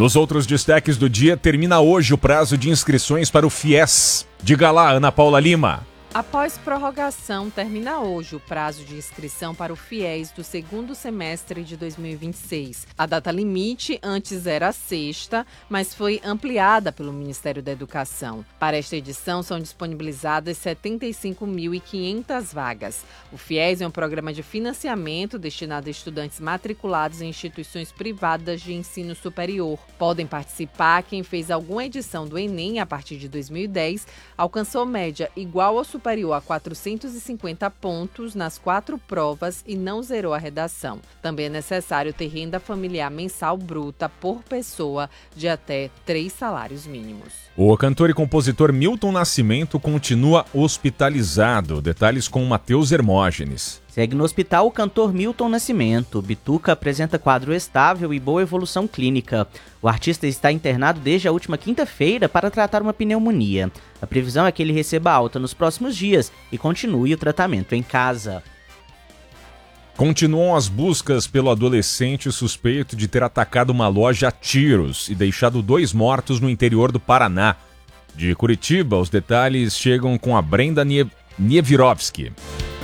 Nos outros destaques do dia, termina hoje o prazo de inscrições para o FIES. Diga lá, Ana Paula Lima. Após prorrogação, termina hoje o prazo de inscrição para o FIES do segundo semestre de 2026. A data limite antes era sexta, mas foi ampliada pelo Ministério da Educação. Para esta edição, são disponibilizadas 75.500 vagas. O FIES é um programa de financiamento destinado a estudantes matriculados em instituições privadas de ensino superior. Podem participar quem fez alguma edição do Enem a partir de 2010, alcançou média igual ou superior a 450 pontos nas 4 provas e não zerou a redação. Também é necessário ter renda familiar mensal bruta por pessoa de até 3 salários mínimos. O cantor e compositor Milton Nascimento continua hospitalizado. Detalhes com Matheus Hermógenes. Segue no hospital o cantor Milton Nascimento. Bituca apresenta quadro estável e boa evolução clínica. O artista está internado desde a última quinta-feira para tratar uma pneumonia. A previsão é que ele receba alta nos próximos dias e continue o tratamento em casa. Continuam as buscas pelo adolescente suspeito de ter atacado uma loja a tiros e deixado 2 mortos no interior do Paraná. De Curitiba, os detalhes chegam com a Brenda Niewirovski.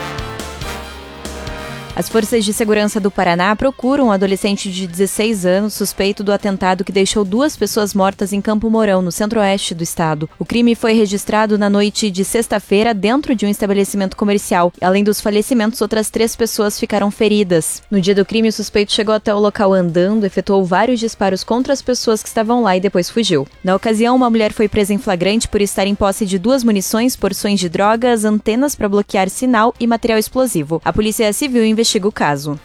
As forças de segurança do Paraná procuram um adolescente de 16 anos suspeito do atentado que deixou 2 pessoas mortas em Campo Mourão, no centro-oeste do estado. O crime foi registrado na noite de sexta-feira dentro de um estabelecimento comercial. Além dos falecimentos, outras 3 pessoas ficaram feridas. No dia do crime, o suspeito chegou até o local andando, efetuou vários disparos contra as pessoas que estavam lá e depois fugiu. Na ocasião, uma mulher foi presa em flagrante por estar em posse de 2 munições, porções de drogas, antenas para bloquear sinal e material explosivo. A Polícia Civil investiga o caso.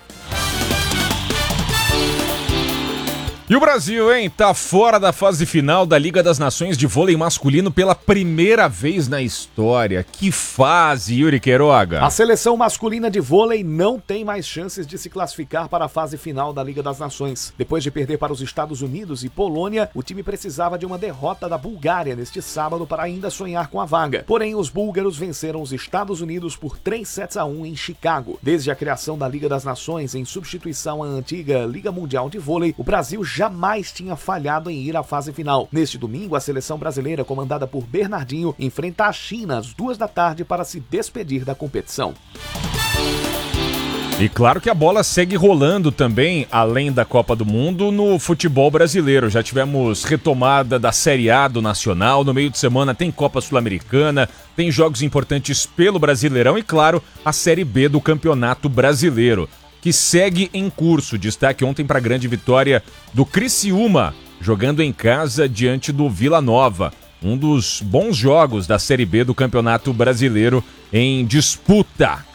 E o Brasil, hein? Tá fora da fase final da Liga das Nações de vôlei masculino pela primeira vez na história. Que fase, Yuri Queiroga! A seleção masculina de vôlei não tem mais chances de se classificar para a fase final da Liga das Nações. Depois de perder para os Estados Unidos e Polônia, o time precisava de uma derrota da Bulgária neste sábado para ainda sonhar com a vaga. Porém, os búlgaros venceram os Estados Unidos por 3-1 em Chicago. Desde a criação da Liga das Nações, em substituição à antiga Liga Mundial de Vôlei, o Brasil jamais tinha falhado em ir à fase final. Neste domingo, a seleção brasileira, comandada por Bernardinho, enfrenta a China às 14h para se despedir da competição. E claro que a bola segue rolando também, além da Copa do Mundo, no futebol brasileiro. Já tivemos retomada da Série A do Nacional, no meio de semana tem Copa Sul-Americana, tem jogos importantes pelo Brasileirão e, claro, a Série B do Campeonato Brasileiro, que segue em curso. Destaque ontem para a grande vitória do Criciúma, jogando em casa diante do Vila Nova. Um dos bons jogos da Série B do Campeonato Brasileiro em disputa.